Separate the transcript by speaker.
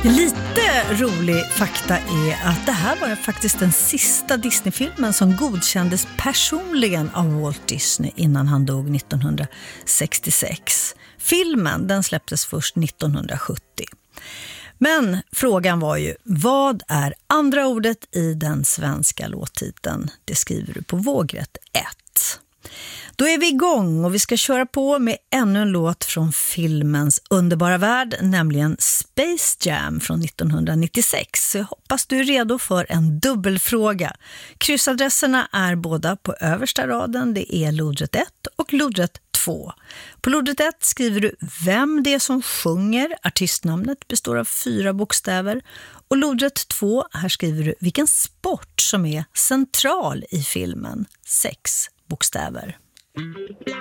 Speaker 1: Lite rolig fakta är att det här var faktiskt den sista Disney-filmen som godkändes personligen av Walt Disney innan han dog 1966. Filmen den släpptes först 1970. Men frågan var ju, vad är andra ordet i den svenska låttiteln? Det skriver du på vågrätt 1. Då är vi igång och vi ska köra på med ännu en låt från filmens underbara värld, nämligen Space Jam från 1996. Så jag hoppas du är redo för en dubbelfråga. Kryssadresserna är båda på översta raden, det är lodrätt 1 och lodrätt 2. På lodrätt 1 skriver du vem det är som sjunger, artistnamnet består av 4 bokstäver. Och lodrätt 2, här skriver du vilken sport som är central i filmen, 6 bokstäver.